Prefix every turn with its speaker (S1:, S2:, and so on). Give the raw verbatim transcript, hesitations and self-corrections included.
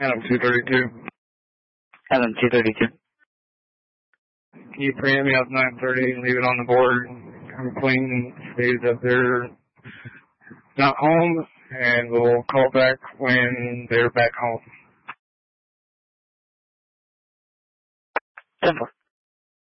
S1: Adam two thirty-two.
S2: Adam two thirty-two.
S1: Can you preempt me up nine thirty and leave it on the board? I'm clean, stays up there, not home, and we'll call back when they're back home.
S2: ten four.